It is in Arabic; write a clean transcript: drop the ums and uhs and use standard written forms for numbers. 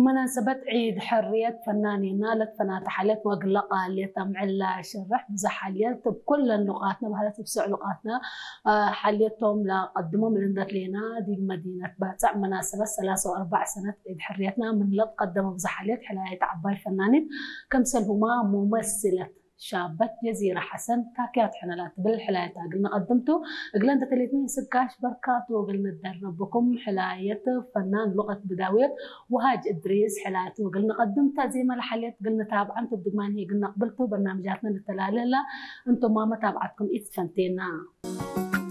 بمناسبة عيد حرية فنانين نالت فنات حلت وقلقة اللي تمعلا شرح بزح حليت بكل لغاتنا بهذا بسع لغاتنا حليتهم لقدموا من عندك لنا دي بمدينة باتع مناسبة 3 و4 سنة عيد حريتنا من لا تقدموا بزح حليت حلاية عباي فنانين كمسلهما ممثلة شابة جزيرة حسن تاكيات حنلات بالحلاية قلنا قدمتوا قلنا انت تليتني سكاش بركات وقلنا تدرب بكم حلاية فنان لغة بداوية وهاج إدريس حلايته وقلنا قدمتها زي ما لحليت قلنا تابعنتوا الدقمان هي قلنا قبلتوا برنامجاتنا للتلالة انتم ما تابعتكم إيد فنتينا.